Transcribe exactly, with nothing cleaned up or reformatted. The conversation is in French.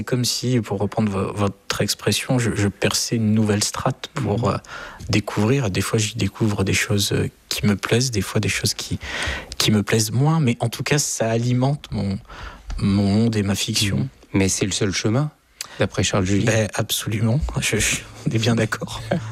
Comme si, pour reprendre vo- votre expression, je, je perçais une nouvelle strate pour euh, découvrir. Des fois, j'y découvre des choses euh, qui me plaisent, des fois des choses qui, qui me plaisent moins, mais en tout cas, ça alimente mon, mon monde et ma fiction. Mmh. Mais c'est le seul chemin, d'après Charles July. Ben, absolument, je, je, on est bien d'accord.